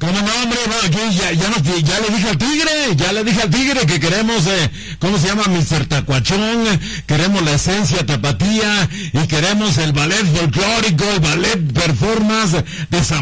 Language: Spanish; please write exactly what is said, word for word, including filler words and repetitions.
¿Cómo no, hombre? No, aquí ya, ya, nos, ya le dije al tigre, ya le dije al tigre que queremos, eh, ¿cómo se llama? mister Tacuachón, queremos la esencia tapatía y queremos el ballet folclórico, el ballet performance de San